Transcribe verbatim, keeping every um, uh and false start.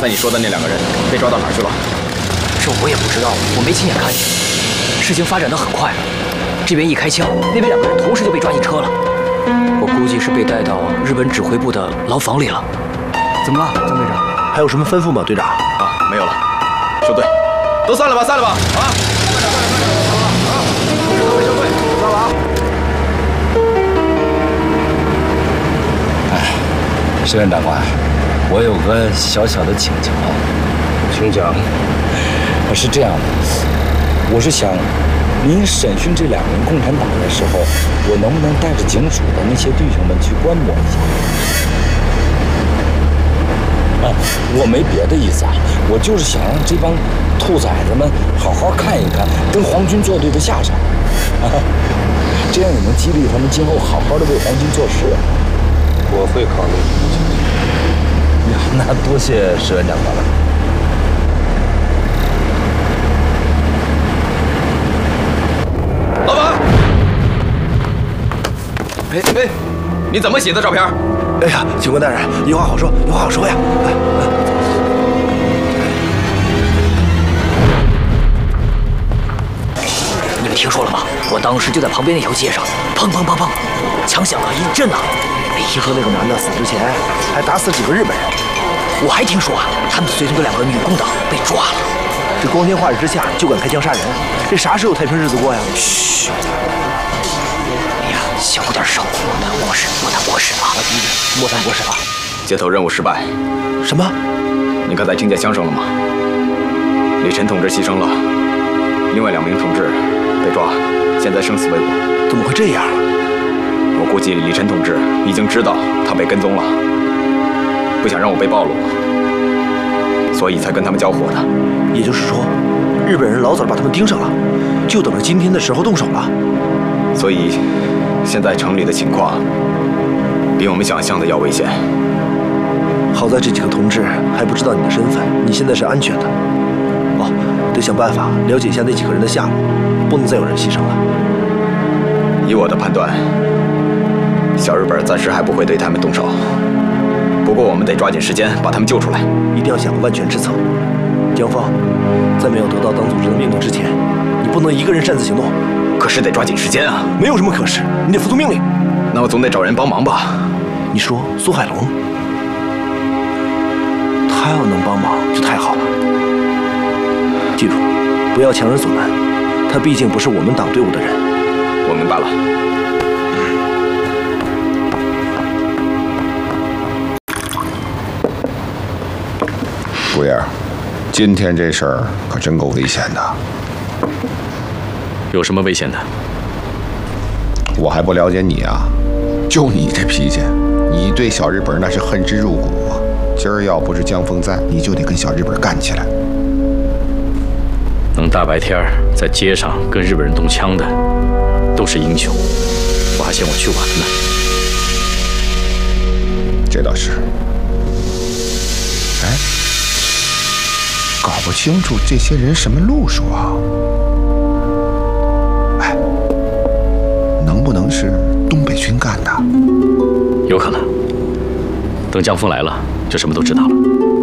才你说的那两个人被抓到哪儿去了？ 这我也不知道，我没亲眼看见。事情发展得很快，这边一开枪，那边两个人同时就被抓进车了。我估计是被带到日本指挥部的牢房里了。 怎么了，江队长？还有什么吩咐吗，队长？ 啊，没有了。收队，都散了吧，散了吧，啊！收队，散了啊！ 哎，石原长官，我有个小小的请求， 请讲。 是这样的，我是想，您审讯这两名共产党的时候，我能不能带着警署的那些弟兄们去观摩一下？啊，我没别的意思啊，我就是想让这帮兔崽子们好好看一看跟皇军作对的下场，啊，这样也能激励他们今后好好的为皇军做事。 我会考虑。 呀，那多谢石原长官了。 老板，哎哎，你怎么洗的照片？ 哎呀，警官大人，有话好说，有话好说呀！哎哎， 你们听说了吗？我当时就在旁边那条街上，砰砰砰砰，枪响了一阵呐。哎， 听说那个男的死之前还打死几个日本人。 我还听说啊，他们随从的两个女共党被抓了。 这光天化日之下就敢开枪杀人，这啥时候太平日子过呀？ 嘘！哎呀，小点声，莫谈国事，莫谈国事啊！ 莫谈国事啊！ 街头任务失败。 什么？ 你刚才听见枪声了吗？李晨同志牺牲了，另外两名同志被抓，现在生死未卜。 怎么会这样？ 我估计李晨同志已经知道他被跟踪了，不想让我被暴露，所以才跟他们交火的。 也就是说，日本人老早把他们盯上了，就等着今天的时候动手了。 所以，现在城里的情况比我们想象的要危险。 好在这几个同志还不知道你的身份，你现在是安全的。哦，得想办法了解一下那几个人的下落，不能再有人牺牲了。 以我的判断，小日本暂时还不会对他们动手。不过我们得抓紧时间把他们救出来， 一定要想个万全之策。江峰，在没有得到党组织的命令之前，你不能一个人擅自行动。 可是得抓紧时间啊！ 没有什么可是，你得服从命令。 那我总得找人帮忙吧？ 你说苏海龙，他要能帮忙就太好了。记住，不要强人所难，他毕竟不是我们党队伍的人。 我明白了。 顾爷，今天这事儿可真够危险的。 有什么危险的？ 我还不了解你啊！就你这脾气，你对小日本那是恨之入骨啊！今儿要不是江峰在，你就得跟小日本干起来。 能大白天在街上跟日本人动枪的，都是英雄。我还嫌我去晚了。 这倒是。哎，搞不清楚这些人什么路数啊？哎，能不能是东北军干的？ 有可能。等江峰来了，就什么都知道了。